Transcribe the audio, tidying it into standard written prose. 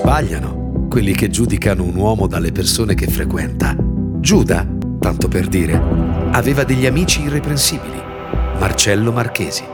sbagliano quelli che giudicano un uomo dalle persone che frequenta. Giuda, tanto per dire, aveva degli amici irreprensibili. Marcello Marchesi.